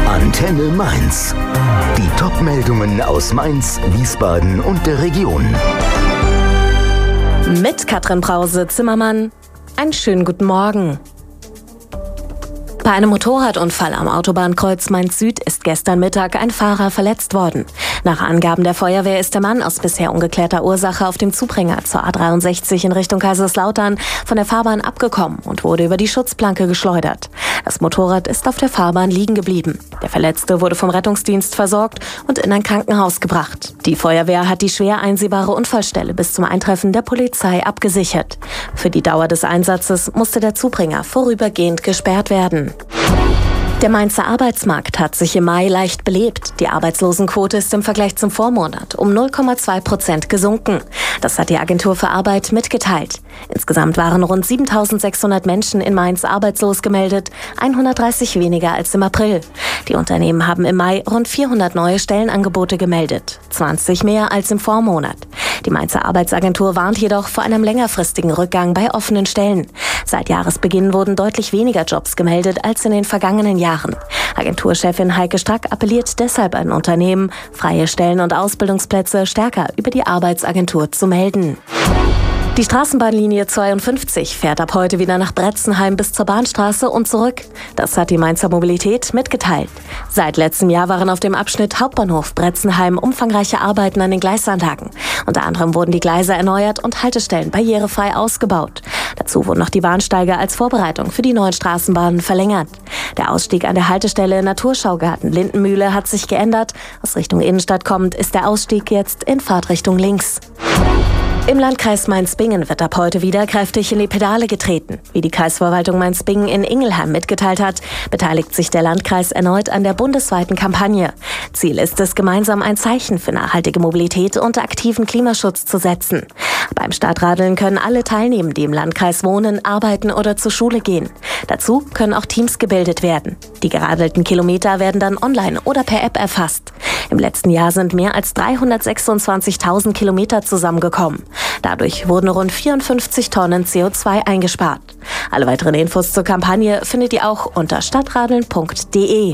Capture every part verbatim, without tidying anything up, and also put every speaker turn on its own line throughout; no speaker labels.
Antenne Mainz. Die Top-Meldungen aus Mainz, Wiesbaden und der Region.
Mit Katrin Brause-Zimmermann. Einen schönen guten Morgen. Bei einem Motorradunfall am Autobahnkreuz Mainz-Süd ist gestern Mittag ein Fahrer verletzt worden. Nach Angaben der Feuerwehr ist der Mann aus bisher ungeklärter Ursache auf dem Zubringer zur A dreiundsechzig in Richtung Kaiserslautern von der Fahrbahn abgekommen und wurde über die Schutzplanke geschleudert. Das Motorrad ist auf der Fahrbahn liegen geblieben. Der Verletzte wurde vom Rettungsdienst versorgt und in ein Krankenhaus gebracht. Die Feuerwehr hat die schwer einsehbare Unfallstelle bis zum Eintreffen der Polizei abgesichert. Für die Dauer des Einsatzes musste der Zubringer vorübergehend gesperrt werden. Der Mainzer Arbeitsmarkt hat sich im Mai leicht belebt. Die Arbeitslosenquote ist im Vergleich zum Vormonat um null Komma zwei Prozent gesunken. Das hat die Agentur für Arbeit mitgeteilt. Insgesamt waren rund siebentausendsechshundert Menschen in Mainz arbeitslos gemeldet, hundertdreißig weniger als im April. Die Unternehmen haben im Mai rund vierhundert neue Stellenangebote gemeldet, zwanzig mehr als im Vormonat. Die Mainzer Arbeitsagentur warnt jedoch vor einem längerfristigen Rückgang bei offenen Stellen. Seit Jahresbeginn wurden deutlich weniger Jobs gemeldet als in den vergangenen Jahren. Agenturchefin Heike Strack appelliert deshalb an Unternehmen, freie Stellen und Ausbildungsplätze stärker über die Arbeitsagentur zu melden. Die Straßenbahnlinie zweiundfünfzig fährt ab heute wieder nach Bretzenheim bis zur Bahnstraße und zurück. Das hat die Mainzer Mobilität mitgeteilt. Seit letztem Jahr waren auf dem Abschnitt Hauptbahnhof-Bretzenheim umfangreiche Arbeiten an den Gleisanlagen. Unter anderem wurden die Gleise erneuert und Haltestellen barrierefrei ausgebaut. Dazu wurden noch die Bahnsteige als Vorbereitung für die neuen Straßenbahnen verlängert. Der Ausstieg an der Haltestelle Naturschaugarten Lindenmühle hat sich geändert. Aus Richtung Innenstadt kommend ist der Ausstieg jetzt in Fahrtrichtung links. Im Landkreis Mainz-Bingen wird ab heute wieder kräftig in die Pedale getreten. Wie die Kreisverwaltung Mainz-Bingen in Ingelheim mitgeteilt hat, beteiligt sich der Landkreis erneut an der bundesweiten Kampagne. Ziel ist es, gemeinsam ein Zeichen für nachhaltige Mobilität und aktiven Klimaschutz zu setzen. Beim Stadtradeln können alle teilnehmen, die im Landkreis wohnen, arbeiten oder zur Schule gehen. Dazu können auch Teams gebildet werden. Die geradelten Kilometer werden dann online oder per App erfasst. Im letzten Jahr sind mehr als dreihundertsechsundzwanzigtausend Kilometer zusammengekommen. Dadurch wurden rund vierundfünfzig Tonnen C O zwei eingespart. Alle weiteren Infos zur Kampagne findet ihr auch unter stadtradeln punkt de.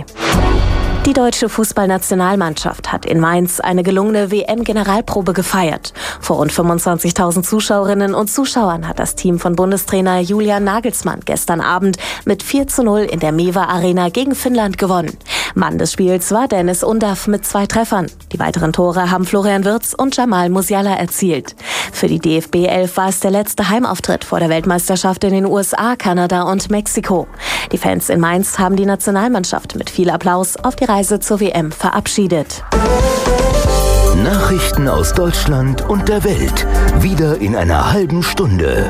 Die deutsche Fußballnationalmannschaft hat in Mainz eine gelungene W M-Generalprobe gefeiert. Vor rund fünfundzwanzigtausend Zuschauerinnen und Zuschauern hat das Team von Bundestrainer Julian Nagelsmann gestern Abend mit vier zu null in der Mewa Arena gegen Finnland gewonnen. Mann des Spiels war Dennis Undaff mit zwei Treffern. Die weiteren Tore haben Florian Wirtz und Jamal Musiala erzielt. Für die D F B elf war es der letzte Heimauftritt vor der Weltmeisterschaft in den U S A, Kanada und Mexiko. Die Fans in Mainz haben die Nationalmannschaft mit viel Applaus auf die Reise zur W M verabschiedet.
Nachrichten aus Deutschland und der Welt. Wieder in einer halben Stunde.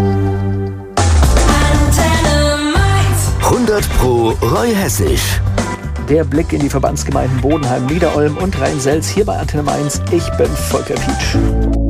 hundert Pro Roy Hessisch.
Der Blick in die Verbandsgemeinden Bodenheim, Niederolm und Rhein-Selz hier bei Antenne Mainz. Ich bin Volker Pietsch.